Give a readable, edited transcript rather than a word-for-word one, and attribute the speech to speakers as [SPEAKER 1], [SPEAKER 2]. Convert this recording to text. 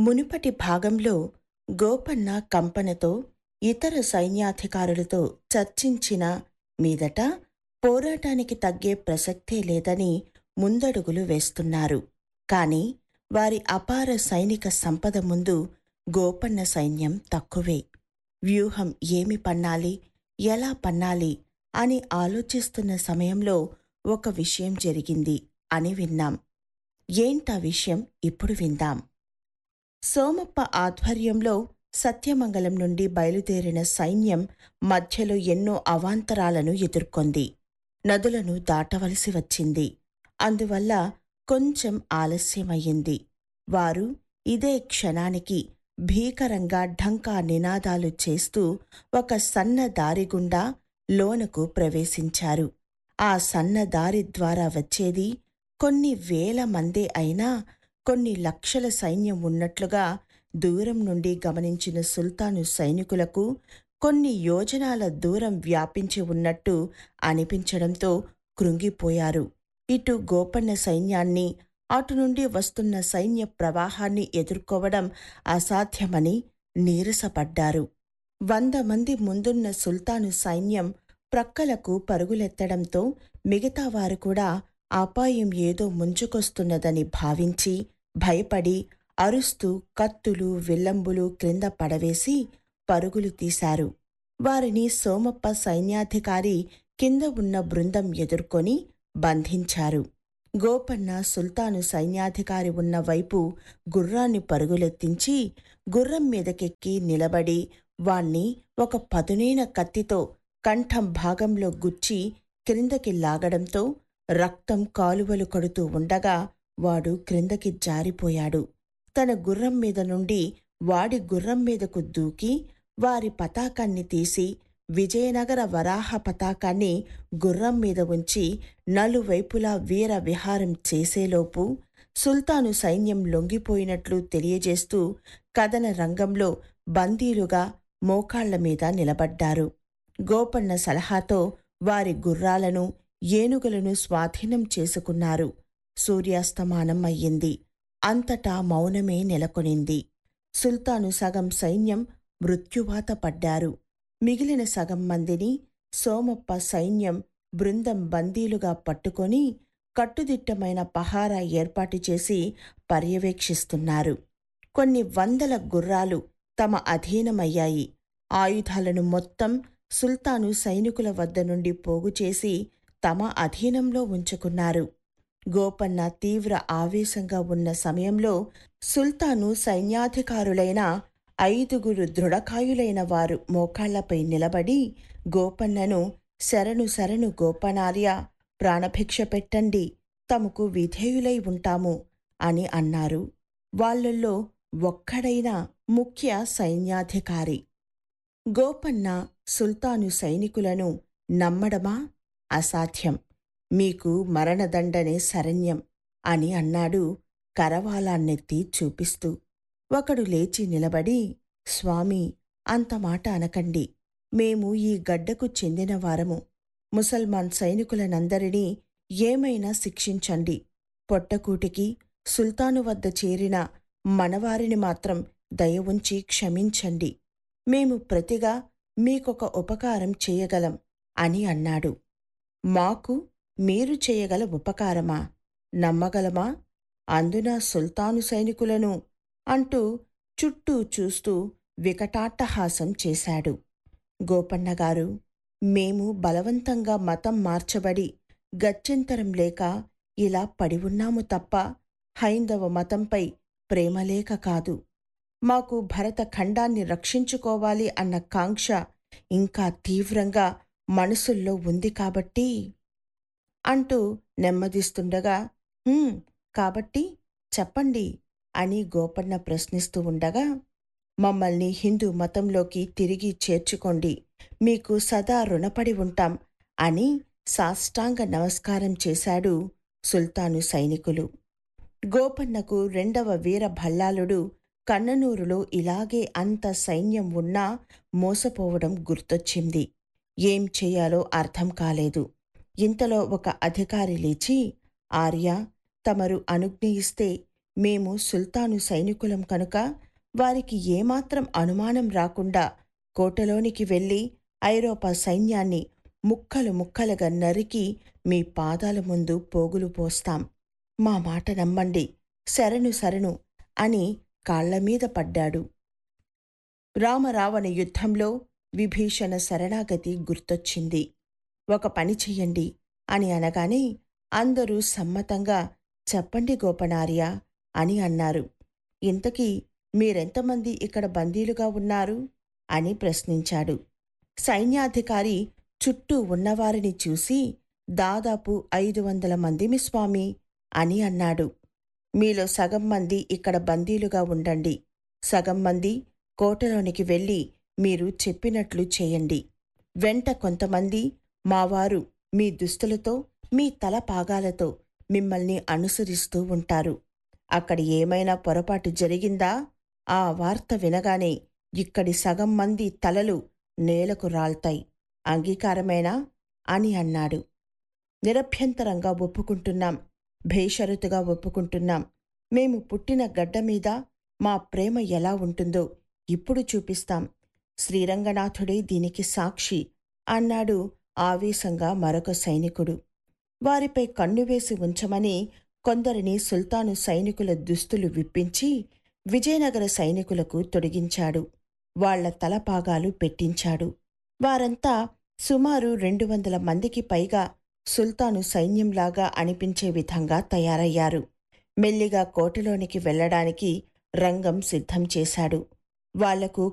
[SPEAKER 1] మునుపటి భాగంలో గోపన్న కంపనతో ఇతర సైన్యాధికారులతో చర్చించిన మీదట పోరాటానికి తగ్గే ప్రసక్తే లేదని ముందడుగులు వేస్తున్నారు. కాని వారి అపార సైనిక సంపద ముందు గోపన్న సైన్యం తక్కువే. వ్యూహం ఏమి పన్నాలి, ఎలా పన్నాలి అని ఆలోచిస్తున్న సమయంలో ఒక విషయం జరిగింది అని విన్నాం. ఏంటా విషయం ఇప్పుడు విందాం. సోమప్ప ఆధ్వర్యంలో సత్యమంగళం నుండి బయలుదేరిన సైన్యం మధ్యలో ఎన్నో అవాంతరాలను ఎదుర్కొంది. నదులను దాటవలసి వచ్చింది. అందువల్ల కొంచెం ఆలస్యమయ్యింది. వారు ఇదే క్షణానికి భీకరంగా ఢంకా నినాదాలు చేస్తూ ఒక సన్న దారి గుండా లోనకు ప్రవేశించారు. ఆ సన్న దారి ద్వారా వచ్చేది కొన్ని వేల మందే అయినా కొన్ని లక్షల సైన్యం ఉన్నట్లుగా దూరం నుండి గమనించిన సుల్తాను సైనికులకు కొన్ని యోజనాల దూరం వ్యాపించి ఉన్నట్టు అనిపించడంతో కృంగిపోయారు. ఇటు గోపన్న సైన్యాన్ని, అటు నుండి వస్తున్న సైన్య ప్రవాహాన్ని ఎదుర్కోవడం అసాధ్యమని నీరసపడ్డారు. 100 మంది ముందున్న సుల్తాను సైన్యం ప్రక్కలకు పరుగులెత్తడంతో మిగతా వారు కూడా అపాయం ఏదో ముంచుకొస్తున్నదని భావించి భయపడి అరుస్తూ కత్తులు, విల్లంబులు క్రింద పడవేసి పరుగులు తీశారు. వారిని సోమప్ప సైన్యాధికారి కింద ఉన్న బృందం ఎదుర్కొని బంధించారు. గోపన్న సుల్తాను సైన్యాధికారి ఉన్న వైపు గుర్రాన్ని పరుగులెత్తించి గుర్రం మీదకెక్కి నిలబడి వాణ్ణి ఒక పదునైన కత్తితో కంఠం భాగంలో గుచ్చి క్రిందకి లాగడంతో రక్తం కాలువలు కడుతూ ఉండగా వాడు క్రిందకి జారిపోయాడు. తన గుర్రం మీద నుండి వాడి గుర్రం మీదకు దూకి వారి పతాకాన్ని తీసి విజయనగర వరాహ పతాకాన్ని గుర్రం మీద ఉంచి నలువైపులా వీర విహారం చేసేలోపు సుల్తాను సైన్యం లొంగిపోయినట్లు తెలియజేస్తూ కదన రంగంలో బందీలుగా మోకాళ్ల మీద నిలబడ్డారు. గోపన్న సలహాతో వారి గుర్రాలను, ఏనుగులను స్వాధీనం చేసుకున్నారు. సూర్యాస్తమానం అయ్యింది. అంతటా మౌనమే నెలకొనింది. సుల్తాను సగం సైన్యం మృత్యువాత పడ్డారు. మిగిలిన సగం మందిని సోమప్ప సైన్యం బృందం బందీలుగా పట్టుకొని కట్టుదిట్టమైన పహారా ఏర్పాటు చేసి పర్యవేక్షిస్తున్నారు. కొన్ని వందల గుర్రాలు తమ అధీనమయ్యాయి. ఆయుధాలను మొత్తం సుల్తాను సైనికుల వద్ద నుండి పోగుచేసి తమ అధీనంలో ఉంచుకున్నారు. గోపన్న తీవ్ర ఆవేశంగా ఉన్న సమయంలో సుల్తాను సైన్యాధికారులైన 5 దృఢకాయులైన వారు మోకాళ్లపై నిలబడి గోపన్నను శరణు శరణు గోపనార్య, ప్రాణభిక్ష పెట్టండి, తమకు విధేయులై ఉంటాము అని అన్నారు. వాళ్ళల్లో ఒక్కడైన ముఖ్య సైన్యాధికారి. గోపన్న సుల్తాను సైనికులను నమ్మడమా? అసాధ్యం, మీకు మరణదండనే శరణ్యం అని అన్నాడు కరవాలాన్నెత్తి చూపిస్తూ. ఒకడు లేచి నిలబడి, స్వామీ, అంత మాట అనకండి. మేము ఈ గడ్డకు చెందినవారము. ముసల్మాన్ సైనికులనందరినీ ఏమైనా శిక్షించండి. పొట్టకూటికి సుల్తాను వద్ద చేరిన మనవారిని మాత్రం దయ ఉంచి క్షమించండి. మేము ప్రతిగా మీకొక ఉపకారం చేయగలం అని అన్నాడు. మాకు మీరు చేయగల ఉపకారమా? నమ్మగలమా? అందున సుల్తాను సైనికులను అంటూ చుట్టూ చూస్తూ వికటాట్టహాసం చేశాడు. గోపన్నగారు, మేము బలవంతంగా మతం మార్చబడి గత్యంతరం లేక ఇలా పడి ఉన్నాము తప్ప హైందవ మతంపై ప్రేమలేక కాదు. మాకు భరత ఖండాన్ని రక్షించుకోవాలి అన్న కాంక్ష ఇంకా తీవ్రంగా మనసుల్లో ఉంది కాబట్టి అంటూ నెమ్మదిస్తుండగా, కాబట్టి చెప్పండి అని గోపన్న ప్రశ్నిస్తూ ఉండగా, మమ్మల్ని హిందూ మతంలోకి తిరిగి చేర్చుకోండి, మీకు సదా రుణపడి ఉంటాం అని సాష్టాంగ నమస్కారం చేశాడు సుల్తాను సైనికులు. గోపన్నకు 2వ వీర భల్లాలుడు కన్ననూరులో ఇలాగే అంత సైన్యం ఉన్నా మోసపోవడం గుర్తొచ్చింది. ఏం చెయ్యాలో అర్థం కాలేదు. ఇంతలో ఒక అధికారి లేచి, ఆర్య, తమరు అనుజ్ఞయిస్తే మేము సుల్తాను సైనికులం కనుక వారికి ఏమాత్రం అనుమానం రాకుండా కోటలోనికి వెళ్ళి ఐరోపా సైన్యాన్ని ముక్కలు ముక్కలుగా నరికి మీ పాదాల ముందు పోగులు పోస్తాం. మా మాట నమ్మండి, శరణు శరణు అని కాళ్లమీద పడ్డాడు. రామరావణ యుద్ధంలో విభీషణ శరణాగతి గుర్తొచ్చింది. ఒక పని చెయ్యండి అని అనగానే అందరూ సమ్మతంగా చెప్పండి గోపనార్య అని అన్నారు. ఇంతకీ మీరెంతమంది ఇక్కడ బందీలుగా ఉన్నారు అని ప్రశ్నించాడు. సైన్యాధికారి చుట్టూ ఉన్నవారిని చూసి దాదాపు 500 మందిమి స్వామి అని అన్నాడు. మీలో సగం మంది ఇక్కడ బందీలుగా ఉండండి, సగం మంది కోటలోనికి వెళ్ళి మీరు చెప్పినట్లు చేయండి. వెంట కొంతమంది మావారు మీ దుస్తులతో మీ తల పాగాలతో మిమ్మల్ని అనుసరిస్తూ ఉంటారు. అక్కడ ఏమైనా పొరపాటు జరిగిందా ఆ వార్త వినగానే ఇక్కడి సగం మంది తలలు నేలకు రాల్తాయి. అంగీకారమేనా అని అన్నాడు. నిరభ్యంతరంగా ఒప్పుకుంటున్నాం, భేషరతుగా ఒప్పుకుంటున్నాం. మేము పుట్టిన గడ్డ మీద మా ప్రేమ ఎలా ఉంటుందో ఇప్పుడు చూపిస్తాం. శ్రీరంగనాథుడే దీనికి సాక్షి అన్నాడు ఆవేశంగా మరొక సైనికుడు. వారిపై కన్నువేసి ఉంచమని కొందరిని సుల్తాను సైనికుల దుస్తులు విప్పించి విజయనగర సైనికులకు తొడిగించాడు. వాళ్ల తలపాగాలు పెట్టించాడు. వారంతా సుమారు 200 మందికి పైగా సుల్తాను సైన్యంలాగా అనిపించే విధంగా తయారయ్యారు. మెల్లిగా కోటలోనికి వెళ్లడానికి రంగం సిద్ధం చేశాడు. వాళ్లకు